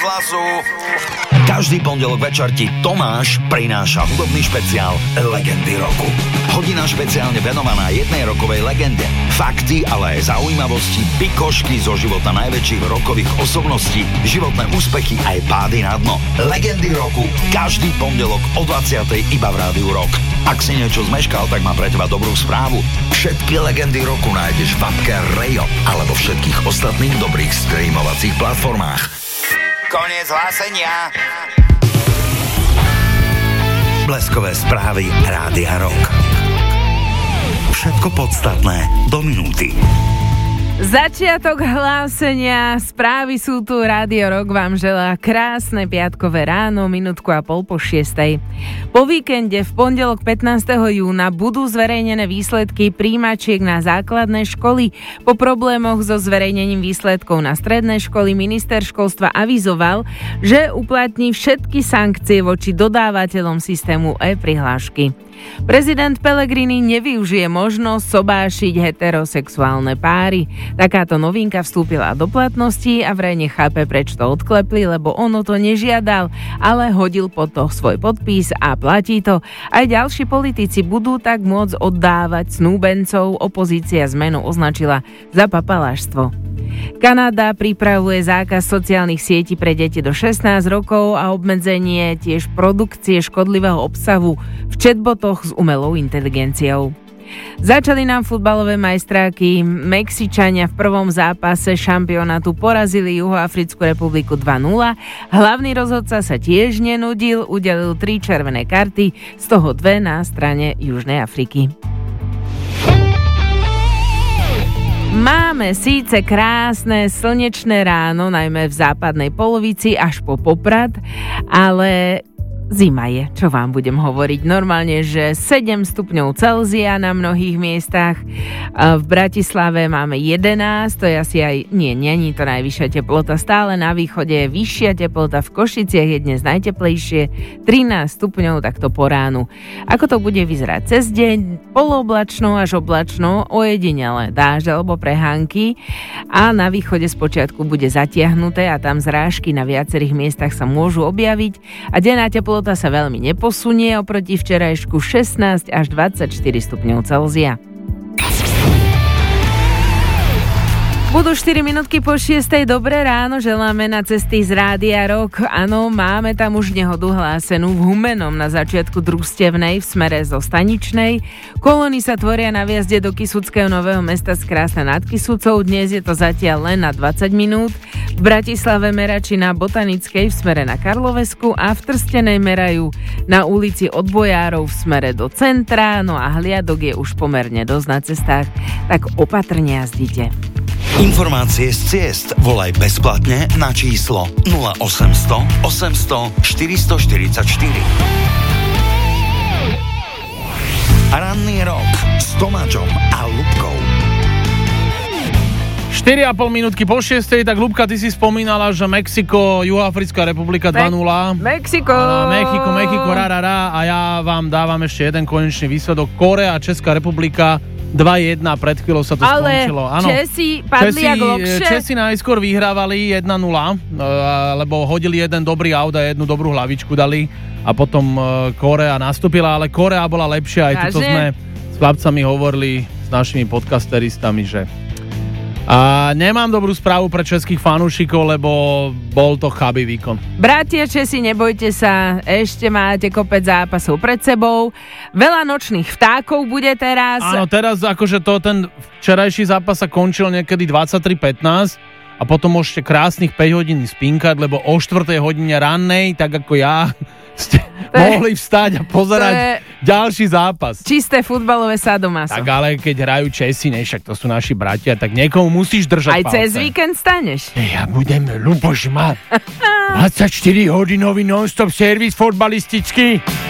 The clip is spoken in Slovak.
Hlasu. Každý pondelok večer ti Tomáš prináša hudobný špeciál Legendy roku. Hodina špeciálne venovaná jednej rokovej legende. Fakty, ale aj zaujímavosti, pikošky zo života najväčších rokových osobností, životné úspechy aj pády na dno. Legendy roku. Každý pondelok o 20:00 iba v Rádiu Rock. Ak si niečo zmeškal, tak mám pre teba dobrú správu. Všetky legendy roku nájdeš v appke Rayo alebo všetkých ostatných dobrých streamovacích platformách. Koniec hlásenia. Bleskové správy Rádia Rock. Všetko podstatné do minúty. Začiatok hlásenia, správy sú tu, Rádio Rock vám želá krásne piatkové ráno, minútku a pol po 6:00. Po víkende v pondelok 15. júna budú zverejnené výsledky prijímačiek na základné školy. Po problémoch so zverejnením výsledkov na stredné školy minister školstva avizoval, že uplatní všetky sankcie voči dodávateľom systému e-prihlášky. Prezident Pellegrini nevyužije možnosť sobášiť heterosexuálne páry. Takáto novinka vstúpila do platnosti a vraj nechápe, prečo to odklepli, lebo ono to nežiadal, ale hodil pod to svoj podpis a platí to. Aj ďalší politici budú tak môcť oddávať snúbencov, opozícia zmenu označila za papalášstvo. Kanada pripravuje zákaz sociálnych sietí pre deti do 16 rokov a obmedzenie tiež produkcie škodlivého obsahu v chatbotoch s umelou inteligenciou. Začali nám futbalové majstráky. Mexičania v prvom zápase šampionátu porazili Juhoafrickú republiku 2-0. Hlavný rozhodca sa tiež nenudil, udelil 3 červené karty, z toho 2 na strane Južnej Afriky. Máme síce krásne slnečné ráno, najmä v západnej polovici až po Poprad, ale zima je, čo vám budem hovoriť. Normálne, že 7 stupňov Celzia na mnohých miestach. V Bratislave máme 11, to je asi aj, nie je to najvyššia teplota. Stále na východe je vyššia teplota, v Košiciach je dnes najteplejšie, 13 stupňov takto po ránu. Ako to bude vyzerať cez deň? Polooblačno až oblačno, ojedinele dážď alebo prehánky a na východe spočiatku bude zatiahnuté a tam zrážky na viacerých miestach sa môžu objaviť a denná teplota sa veľmi neposunie oproti včerajšku 16 až 24 stupňov Celzia. Budú 4 minútky po 6:00. Dobré ráno, želáme na cesty z Rádia Rock. Áno, máme tam už nehodu hlásenú v Humennom na začiatku Družstevnej v smere zo Staničnej. Kolóny sa tvoria na vjazde do Kysuckého Nového Mesta z Krásna nad Kysucou. Dnes je to zatiaľ len na 20 minút. V Bratislave merači na Botanickej v smere na Karlovesku a v Trstenej merajú na ulici Odbojárov v smere do centra. No a hliadok je už pomerne dosť na cestách, tak opatrne jazdite. Informácie z ciest volaj bezplatne na číslo 0800 800 444. Ranný rok s Tomáčom a Ľubkou. 4,5 minútky po 6:00, tak Ľubka, ty si spomínala, že Mexiko, Juhoafrická republika 2-0. Mexiko, a ja vám dávam ešte jeden konečný výsledok. Kórea, Česká republika 2-1, pred chvíľou sa to skončilo. Ale Česi padli jak lokše. Česi najskôr vyhrávali 1-0, lebo hodili jeden dobrý aut a jednu dobrú hlavičku dali a potom Kórea nastúpila, ale Kórea bola lepšia. Aj tuto sme s chlapcami hovorili, s našimi podcasteristami, že a nemám dobrú správu pre českých fanúšikov, lebo bol to chabý výkon. Bratia Česi, nebojte sa, ešte máte kopec zápasov pred sebou. Veľa nočných vtákov bude teraz. Áno, teraz akože ten včerajší zápas sa končil niekedy 23:15 a potom môžete krásnych 5 hodín spinkať, lebo o 4 hodine rannej, tak ako ja, ste mohli vstať a pozerať ďalší zápas. Čisté futbalové sadomaso. Tak ale keď hrajú Česi, však to sú naši bratia, tak niekomu musíš držať aj palce. Aj cez víkend staneš. Ja budem Ľuboš mať 24-hodinový non-stop servis fotbalistický.